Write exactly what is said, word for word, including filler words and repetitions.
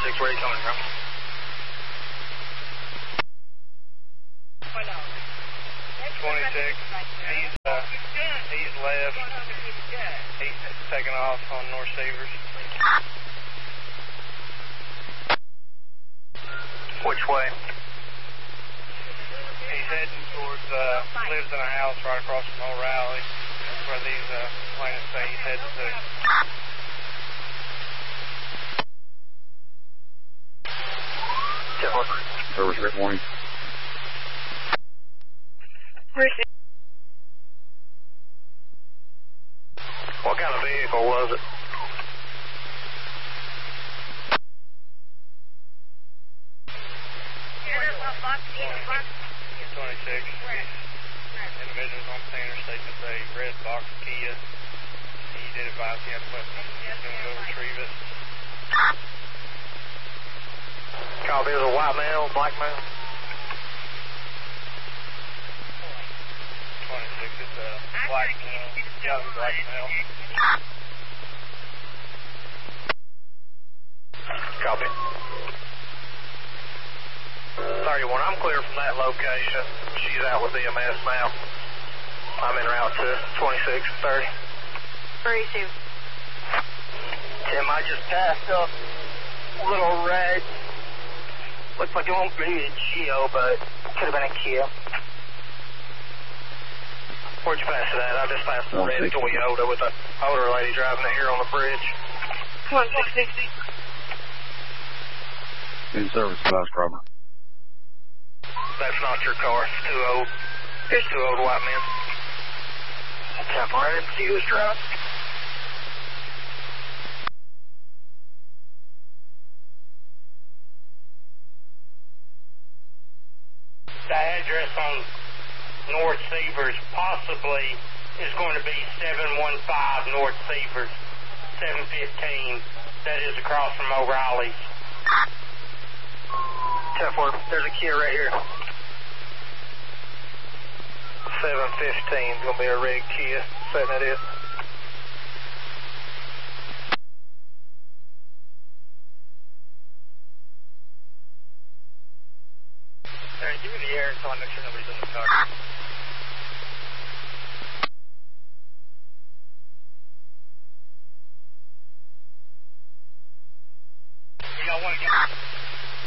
twenty-six, where are you coming from? twenty-six, he's, uh, he's left. He's taking off on North Severs. Which way? He's heading towards, uh, lives in a house right across from O'Reilly. That's where these, uh, plaintiffs say he's heading to. Service, good morning. Where's it? What kind of vehicle was it? twenty-six. Individuals on the interstate with a red box Kia. He did advise he had a weapon. He's going to go retrieve it. Copy, it was a white male, black male? twenty-six, it's a black male, young black male. Copy. thirty-one, I'm clear from that location. She's out with E M S now. I'm en route to twenty-six thirty. Where are you to? Tim, I just passed up little red. Looks like it won't be a Geo, but could have been a Kia. Where'd you pass it at? I just passed a red Toyota with an older lady driving it here on the bridge. one sixty. In service, Glass Crabber. That's not your car. It's too old. There's two old white men. Time for it. See who's driving. The address on North Severs possibly is going to be seven one five North Severs, seven fifteen. That is across from O'Reilly's. ten four, there's a Kia right here. seven fifteen is going to be a red Kia. Setting it in. All right, give me the air so I make sure nobody's in the car.